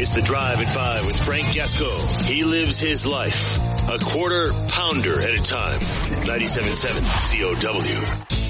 It's The Drive at 5 with Frank Gasco. He lives his life a quarter pounder at a time. 97.7 COW.